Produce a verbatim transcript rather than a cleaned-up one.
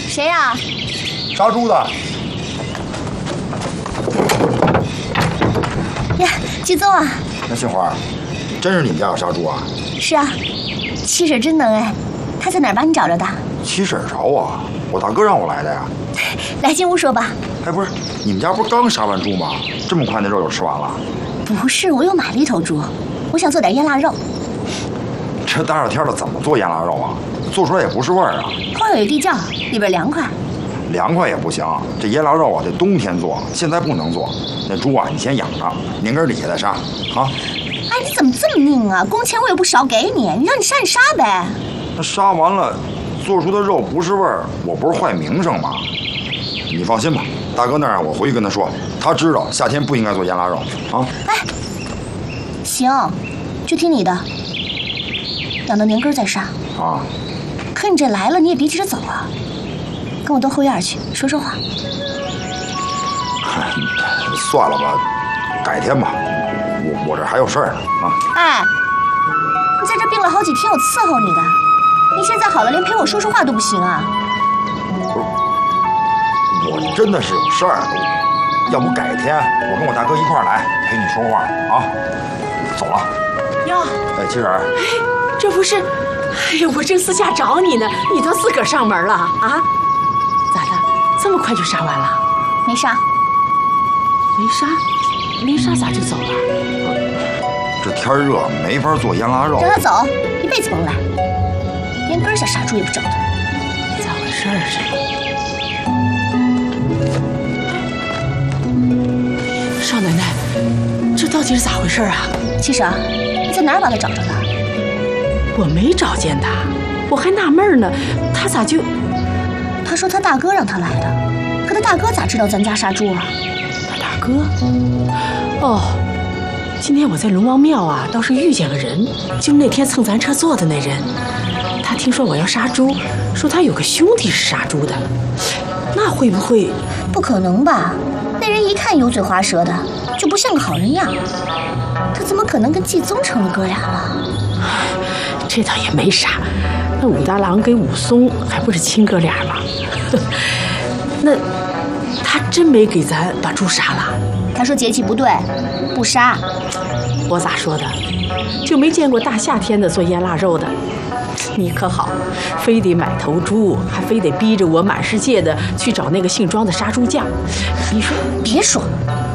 谁呀？ 杀猪的。 呀，季宗啊！ 那杏花，真是你们家有杀猪啊？ 是啊，七婶真能哎，她在哪儿把你找着的？ 七婶找我，我大哥让我来的呀。 来进屋说吧。 哎，不是，你们家不是刚杀完猪吗？这么快那肉就吃完了？ 不是，我又买了一头猪，我想做点腌腊肉。 这大热天的怎么做腌腊肉啊？做出来也不是味儿啊。 后院有地窖，里边凉快。 凉快也不行，这腌腊肉啊得冬天做，现在不能做。那猪啊，你先养着，明根儿里下再杀啊。 哎，你怎么这么拧啊？工钱我也不少给你，你让你杀你杀呗。 那杀完了，做出的肉不是味儿，我不是坏名声吗？你放心吧，大哥那儿我回去跟他说，他知道夏天不应该做腌腊肉啊。 哎，行，就听你的，养到年根再杀啊。 可你这来了，你也别急着走啊。跟我到后院去说说话。 算了吧，改天吧，我我这还有事儿呢啊！ 哎，你在这病了好几天，我伺候你的，你现在好了，连陪我说说话都不行啊？ 不是，我真的是有事儿，要不改天我跟我大哥一块儿来陪你说话啊？走了。 哟， 哎，七婶，哎， 这不是，哎呀，我正私下找你呢，你都自个儿上门了啊？咋的？这么快就杀完了？ 没杀。 没杀？没杀咋就走了？ 这天热，没法做腌腊肉。 让他走，一辈子甭来。连根下杀猪也不找他。 咋回事儿这？少奶奶，这到底是咋回事啊？ 七婶，你在哪儿把他找着的？ 我没找见他，我还纳闷呢，他咋就…… 他说他大哥让他来的，可他大哥咋知道咱家杀猪啊？ 他大哥？哦，今天我在龙王庙啊，倒是遇见个人，就那天蹭咱车坐的那人。他听说我要杀猪，说他有个兄弟是杀猪的，那会不会…… 不可能吧？那人一看油嘴滑舌的，就不像个好人样。他怎么可能跟季宗成了哥俩了？ 这倒也没啥，那武大郎跟武松还不是亲哥俩吗？那他真没给咱把猪杀了？ 他说节气不对，不杀。 我咋说的？就没见过大夏天的做腌腊肉的。你可好，非得买头猪，还非得逼着我满世界的去找那个姓庄的杀猪匠。你说， 别说，